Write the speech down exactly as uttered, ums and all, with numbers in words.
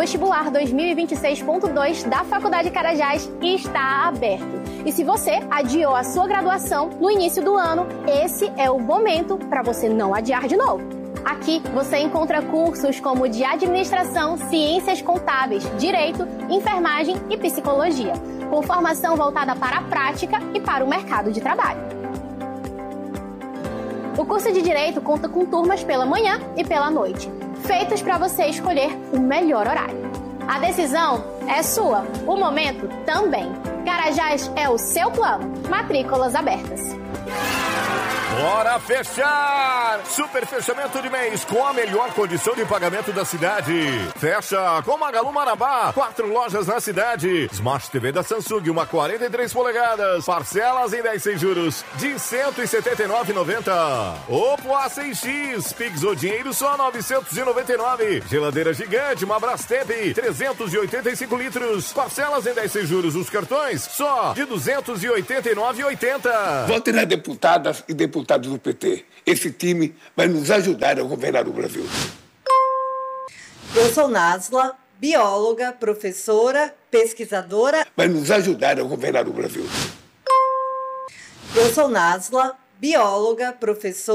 vestibular dois mil e vinte e seis ponto dois da Faculdade Carajás está aberto. E se você adiou a sua graduação no início do ano, esse é o momento para você não adiar de novo. Aqui você encontra cursos como de administração, ciências contábeis, direito, enfermagem e psicologia, com formação voltada para a prática e para o mercado de trabalho. O curso de Direito conta com turmas pela manhã e pela noite, feitos para você escolher o melhor horário. A decisão é sua, o momento também. Carajás é o seu plano. Matrículas abertas. Bora fechar! Super fechamento de mês com a melhor condição de pagamento da cidade. Fecha com Magalu Marabá. Quatro lojas na cidade. Smart T V da Samsung, uma quarenta e três polegadas. Parcelas em dez sem juros de cento e setenta e nove reais e noventa centavos. Oppo A seis X. Pix ou dinheiro só novecentos e noventa e nove reais. Geladeira gigante, uma Brastemp, trezentos e oitenta e cinco litros. Parcelas em dez sem juros. Os cartões só de duzentos e oitenta e nove reais e oitenta centavos. Votem nas deputadas e deputados do P T. Esse time vai nos ajudar a governar o Brasil. Eu sou Násla, bióloga, professora, pesquisadora. Vai nos ajudar a governar o Brasil. Eu sou Násla, bióloga, professora.